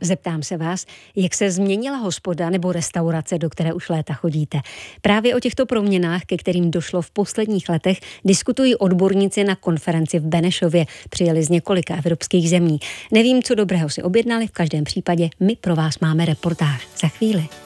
Zeptám se vás, jak se změnila hospoda nebo restaurace, do které už léta chodíte. Právě o těchto proměnách, ke kterým došlo v posledních letech, diskutují odborníci na konferenci v Benešově. Přijeli z několika evropských zemí. Nevím, co dobrého si objednali, v každém případě my pro vás máme reportáž. Za chvíli.